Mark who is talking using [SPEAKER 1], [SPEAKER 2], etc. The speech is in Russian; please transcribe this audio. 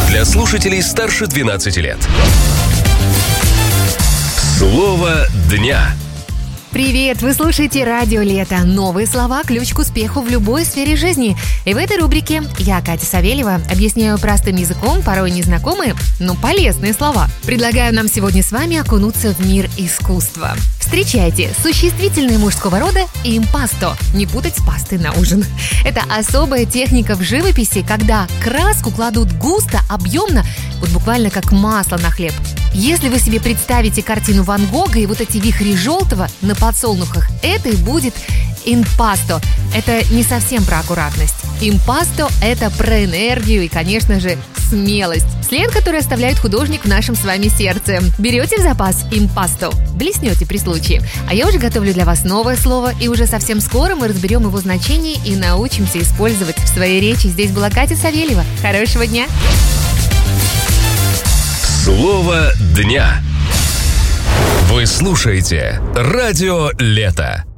[SPEAKER 1] Для слушателей старше 12 лет. Слово дня.
[SPEAKER 2] Привет! Вы слушаете «Радио Лето». Новые слова – ключ к успеху в любой сфере жизни. И в этой рубрике я, Катя Савельева, объясняю простым языком, порой незнакомые, но полезные слова. Предлагаю нам сегодня с вами окунуться в мир искусства. Встречайте, существительные мужского рода импасто. Не путать с пастой на ужин. Это особая техника в живописи, когда краску кладут густо, объемно, вот буквально как масло на хлеб. Если вы себе представите картину Ван Гога и вот эти вихри желтого на подсолнухах, это и будет импасто. Это не совсем про аккуратность. Импасто – это про энергию и, конечно же, смелость. Сленг, который оставляет художник в нашем с вами сердце. Берете в запас импасто, блеснете при случае. А я уже готовлю для вас новое слово, и уже совсем скоро мы разберем его значение и научимся использовать в своей речи. Здесь была Катя Савельева. Хорошего дня!
[SPEAKER 1] Слово дня. Вы слушаете «Радио Лето».